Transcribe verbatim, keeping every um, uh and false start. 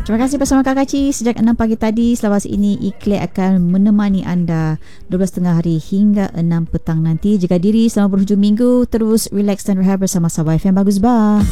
Terima kasih bersama Kak Kaci sejak enam pagi tadi. Selepas ini Ikhlak akan menemani anda dua belas tiga puluh hari hingga enam petang nanti. Jaga diri selama berhujung minggu. Terus relax dan rehat bersama Sabah F M. Bagus bah.